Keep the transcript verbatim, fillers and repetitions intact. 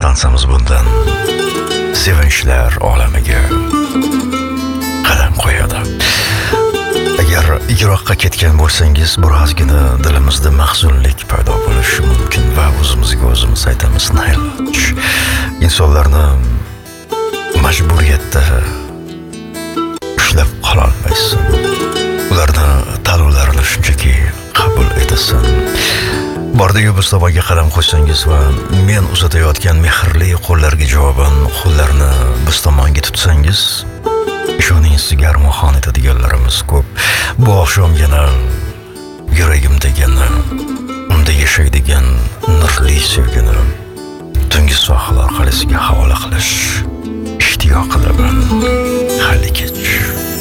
stansiyamiz bundan sevinchlar olamiga qadam qo'yadi. Agar yiroqqa ketgan bo'lsangiz, birozgina dilimizda mahzunlik paydo bo'lishi mumkin va o'zimizga o'zimiz aytamiz, nayloj. Insonlarni majburiyatda ushlab qola olmaysan. Ularni talablarini shunchaki qabul etasan. Bordiyu biz tomonga qadam qo'ysangiz va men uzatayotgan mehrli qo'llarga javoban qo'llarni biz tomonga tutsangiz, ishoning sizga armoxon etadiganlarimiz ko'p. Bu oqshom yana yuragimdagini, unda yashaydigan nurli sevgini tungi sohil orqali sizga havola qilish ishtiyoqidaman. Hali kech.